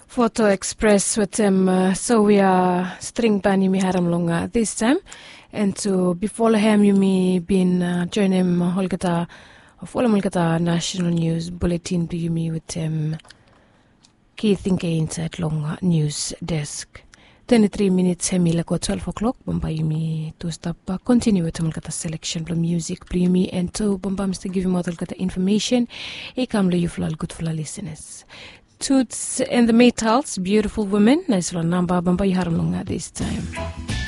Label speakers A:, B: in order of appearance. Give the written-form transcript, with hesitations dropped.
A: Photo Express with them. So we are string bani mi haram longa this time. And so before him you may been join him holgata follow mulgata national news bulletin to you me with them key thinking inside long news desk. 23 minutes hemila ko 12 o'clock bomba yumi to stop continue with mulgata selection from music primi and to bomba must give you model gata information e kamlo you flal good for listeners. Toots and the Maytals, beautiful women. Nice one number, Bamba Yaharlunga this time.